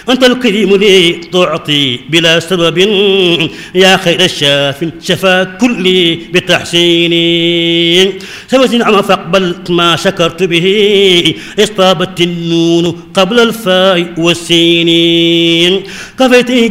أنت الكريم لي تعطي بلا سبب يا خير الشاف شفا كلي بتحسيني سوى نعم فاقبل ما شكرت به اصطابت النون قبل الفاء والسين كفيت